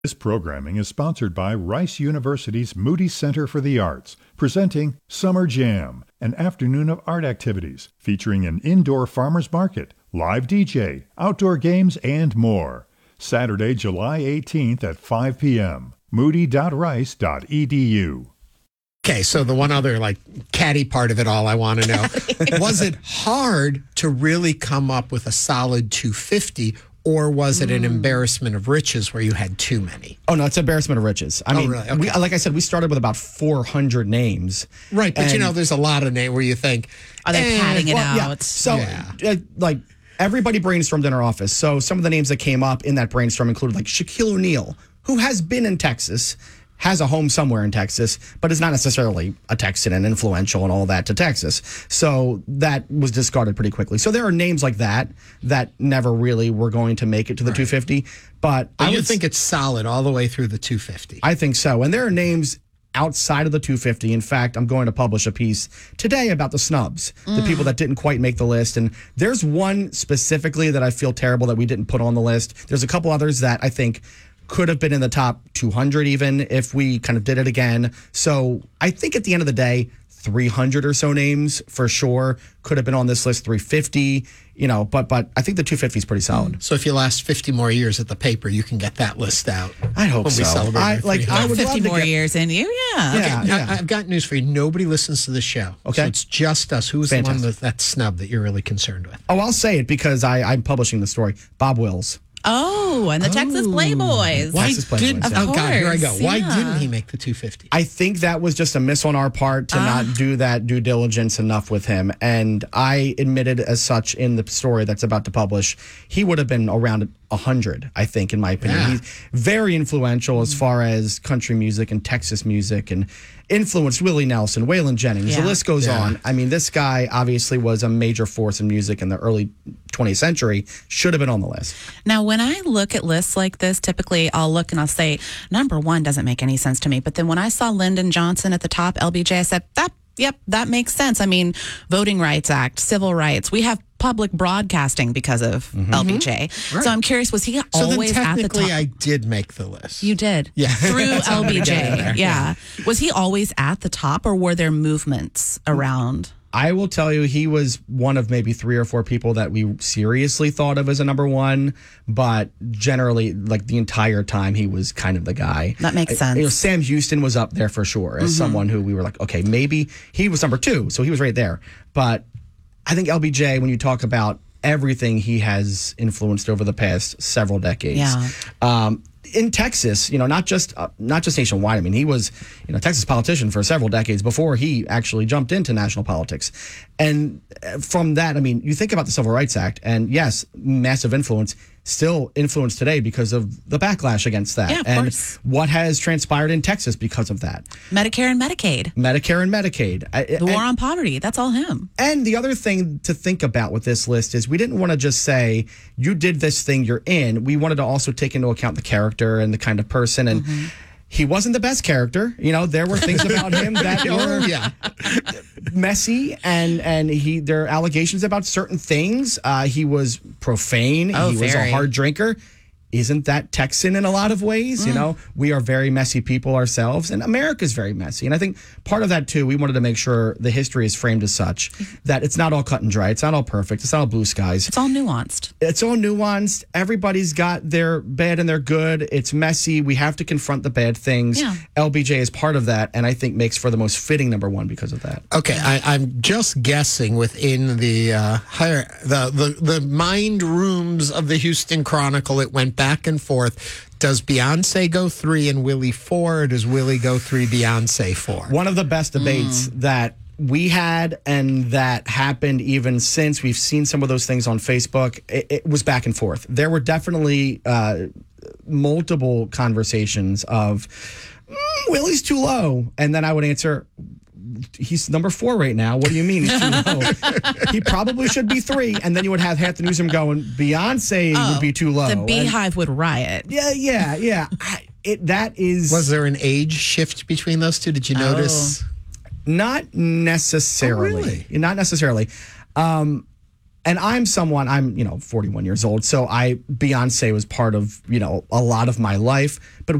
This programming is sponsored by Rice University's Moody Center for the Arts, presenting Summer Jam, an afternoon of art activities featuring an indoor farmers market, live DJ, outdoor games, and more. Saturday, July 18th at 5 p.m. moody.rice.edu. Okay, so the one other catty part of it all I want to know, was it hard to really come up with a solid 250, or was it an embarrassment of riches where you had too many? Oh, no, it's embarrassment of riches. I mean, really? Okay. like I said, we started with about 400 names. Right, but there's a lot of names where you think, are they padding it out? Yeah. So, everybody brainstormed in our office. So some of the names that came up in that brainstorm included Shaquille O'Neal, who has been in Texas, has a home somewhere in Texas, but is not necessarily a Texan and influential and all that to Texas. So that was discarded pretty quickly. So there are names like that never really were going to make it to the 250. But I would think it's solid all the way through the 250. I think so. And there are names outside of the 250. In fact, I'm going to publish a piece today about the snubs, the people that didn't quite make the list. And there's one specifically that I feel terrible that we didn't put on the list. There's a couple others that I think could have been in the top 200 even if we kind of did it again. So I think at the end of the day, 300 or so names for sure could have been on this list, 350, but I think the 250 is pretty solid. So if you last 50 more years at the paper, you can get that list out. I hope so. I would 50 love more years in you, yeah. Okay, I've got news for you. Nobody listens to the show. Okay. So it's just us. Who's the one that snub that you're really concerned with? Oh, I'll say it because I'm publishing the story. Bob Wills. Oh, and the Texas Playboys. God, here I go. Yeah. Why didn't he make the 250? I think that was just a miss on our part to not do that due diligence enough with him. And I admitted as such in the story that's about to publish, he would have been around 100, I think, in my opinion. Yeah. He's very influential as far as country music and Texas music, and influenced Willie Nelson, Waylon Jennings. The list goes on. I mean, this guy obviously was a major force in music in the early 20th century. Should have been on the list. Now, when I look at lists like this, typically I'll look and I'll say, number one doesn't make any sense to me. But then when I saw Lyndon Johnson at the top, LBJ, I said, that makes sense. I mean, Voting Rights Act, civil rights. We have public broadcasting because of LBJ. Right. So I'm curious, was he always at the top? Technically, I did make the list. You did? Yeah. Through LBJ. Yeah. Was he always at the top, or were there movements around? I will tell you, he was one of maybe 3 or 4 people that we seriously thought of as a number one, but generally, the entire time, he was kind of the guy. That makes sense. Sam Houston was up there for sure as someone who we were like, okay, maybe he was number 2, so he was right there. But I think LBJ, when you talk about everything he has influenced over the past several decades, in Texas, not just nationwide. I mean, he was, a Texas politician for several decades before he actually jumped into national politics. And from that, I mean, you think about the Civil Rights Act, and yes, massive influence, still influenced today because of the backlash against that. Yeah, of course. What has transpired in Texas because of that. Medicare and Medicaid. The war on poverty, that's all him. And the other thing to think about with this list is we didn't want to just say, you did this thing, you're in. We wanted to also take into account the character and the kind of person. And he wasn't the best character. There were things about him that were messy, and there are allegations about certain things. He was profane. He was a hard drinker. Isn't that Texan in a lot of ways? We are very messy people ourselves, and America's very messy. And I think part of that, too, we wanted to make sure the history is framed as such that it's not all cut and dry. It's not all perfect. It's not all blue skies. It's all nuanced. Everybody's got their bad and their good. It's messy. We have to confront the bad things. Yeah. LBJ is part of that, and I think makes for the most fitting number one because of that. Okay, I'm just guessing within the mind rooms of the Houston Chronicle, it went back and forth. Does Beyonce go 3 and Willie 4, or does Willie go 3, Beyonce 4? One of the best debates that we had, and that happened even since we've seen some of those things on Facebook, it was back and forth. There were definitely multiple conversations of, Willie's too low. And then I would answer, he's number 4 right now. What do you mean he's too low? He probably should be 3. And then you would have half the newsroom going, Beyonce would be too low. The Beehive would riot. Yeah. That is... Was there an age shift between those two? Did you notice? Not necessarily. Oh, really? Not necessarily. And I'm 41 years old, so Beyonce was part of, a lot of my life. But